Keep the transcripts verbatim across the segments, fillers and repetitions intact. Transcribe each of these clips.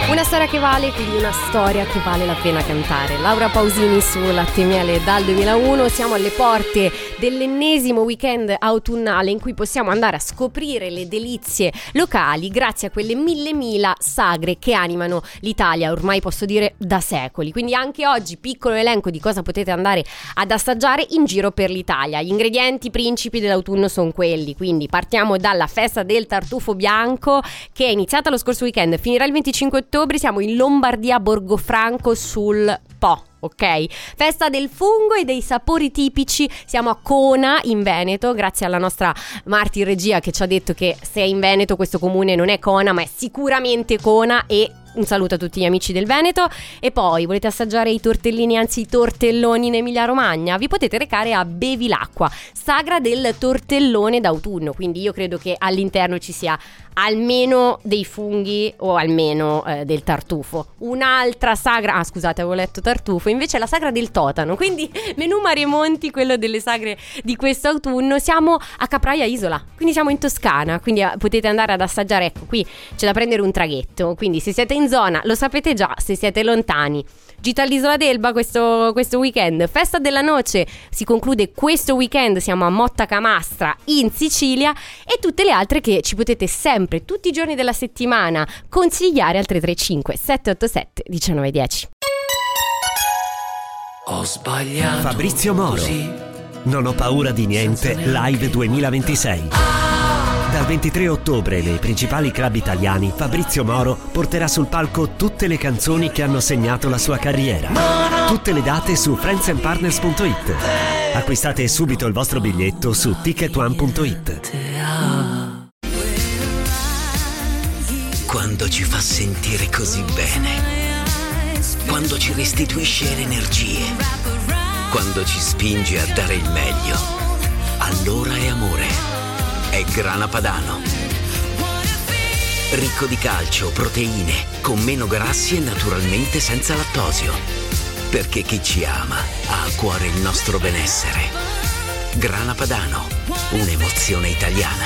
Una storia che vale, quindi una storia che vale la pena cantare. Laura Pausini su Latte e Miele dal duemilauno. Siamo alle porte dell'ennesimo weekend autunnale in cui possiamo andare a scoprire le delizie locali grazie a quelle mille mila sagre che animano l'Italia, ormai posso dire da secoli. Quindi anche oggi piccolo elenco di cosa potete andare ad assaggiare in giro per l'Italia. Gli ingredienti principi dell'autunno sono quelli, quindi partiamo dalla festa del tartufo bianco che è iniziata lo scorso weekend, finirà il venticinque ottobre. Siamo in Lombardia, Borgofranco sul Po. Ok, festa del fungo e dei sapori tipici, siamo a Cona in Veneto, grazie alla nostra Marti in regia che ci ha detto che se è in Veneto questo comune non è Cona ma è sicuramente Cona, e un saluto a tutti gli amici del Veneto. E poi volete assaggiare i tortellini, anzi i tortelloni in Emilia Romagna? Vi potete recare a Bevilacqua, sagra del tortellone d'autunno, quindi io credo che all'interno ci sia almeno dei funghi o almeno eh, del tartufo. Un'altra sagra, ah scusate avevo letto tartufo, invece è la sagra del totano, quindi menù Mariemonti, quello delle sagre di questo autunno. Siamo a Capraia Isola, quindi siamo in Toscana, quindi potete andare ad assaggiare. Ecco, qui c'è da prendere un traghetto, quindi se siete in zona lo sapete già, se siete lontani gita all'Isola d'Elba questo, questo weekend. Festa della Noce si conclude questo weekend, siamo a Motta Camastra in Sicilia, e tutte le altre che ci potete sempre tutti i giorni della settimana consigliare al tre tre cinque sette otto sette uno nove uno zero. Ho sbagliato. Fabrizio Moro. Così. Non ho paura di niente live duemilaventisei. Dal ventitré ottobre nei principali club italiani Fabrizio Moro porterà sul palco tutte le canzoni che hanno segnato la sua carriera. Tutte le date su friends and partners punto it. Acquistate subito il vostro biglietto su ticket one punto it. Quando ci fa sentire così bene, quando ci restituisce le energie, quando ci spinge a dare il meglio, allora è amore. È Grana Padano. Ricco di calcio, proteine, con meno grassi e naturalmente senza lattosio. Perché chi ci ama ha a cuore il nostro benessere. Grana Padano, un'emozione italiana.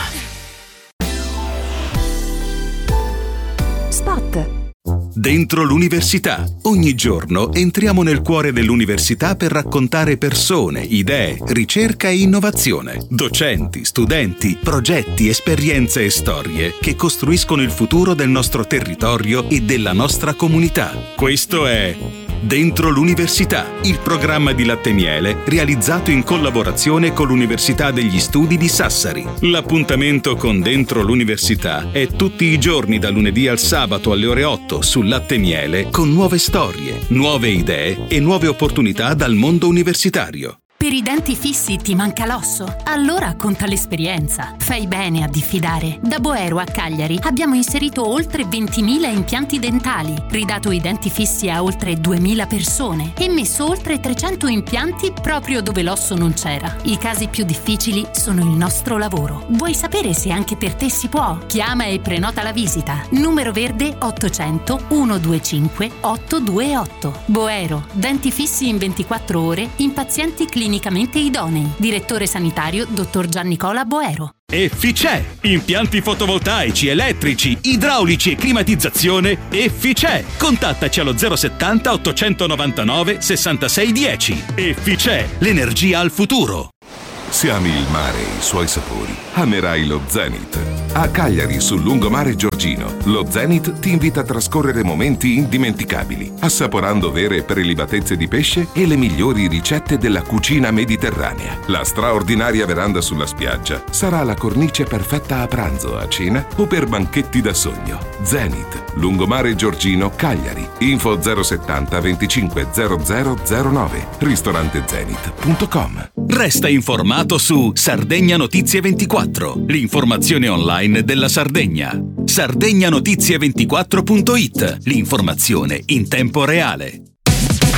Spot. Dentro l'università. Ogni giorno entriamo nel cuore dell'università per raccontare persone, idee, ricerca e innovazione. Docenti, studenti, progetti, esperienze e storie che costruiscono il futuro del nostro territorio e della nostra comunità. Questo è Dentro l'università, il programma di Latte e Miele realizzato in collaborazione con l'Università degli Studi di Sassari. L'appuntamento con Dentro l'università è tutti i giorni da lunedì al sabato alle ore otto su Latte e Miele, con nuove storie, nuove idee e nuove opportunità dal mondo universitario. Per i denti fissi ti manca l'osso? Allora conta l'esperienza. Fai bene a diffidare. Da Boero a Cagliari abbiamo inserito oltre ventimila impianti dentali, ridato i denti fissi a oltre duemila persone e messo oltre trecento impianti proprio dove l'osso non c'era. I casi più difficili sono il nostro lavoro. Vuoi sapere se anche per te si può? Chiama e prenota la visita. Numero verde ottocento centododicinque ottocentodventotto. Boero, denti fissi in ventiquattro ore in pazienti clinici clinicamente idonei. Direttore sanitario dottor Giannicola Boero. Efficè! Impianti fotovoltaici, elettrici, idraulici e climatizzazione Efficè! Contattaci allo zero settanta ottocentonovantanove sessantasei dieci. Efficè! L'energia al futuro! Se ami il mare e i suoi sapori, amerai lo Zenith. A Cagliari, sul lungomare Giorgino, lo Zenith ti invita a trascorrere momenti indimenticabili, assaporando vere prelibatezze di pesce e le migliori ricette della cucina mediterranea. La straordinaria veranda sulla spiaggia sarà la cornice perfetta a pranzo, a cena o per banchetti da sogno. Zenith, lungomare Giorgino, Cagliari. Info zero settanta venticinque zero zero zero nove. ristorante zenith punto com. Resta informato su Sardegna Notizie ventiquattro, l'informazione online della Sardegna. sardegna notizie ventiquattro punto it, l'informazione in tempo reale.